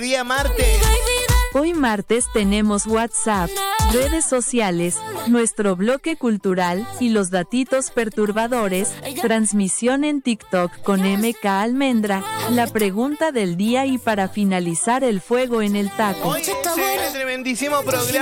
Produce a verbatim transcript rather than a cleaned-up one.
Día martes. Hoy martes tenemos WhatsApp, redes sociales, nuestro bloque cultural y los datitos perturbadores, transmisión en TikTok con M K Almendra, la pregunta del día y para finalizar el fuego en el taco. Hoy es el tremendísimo programa.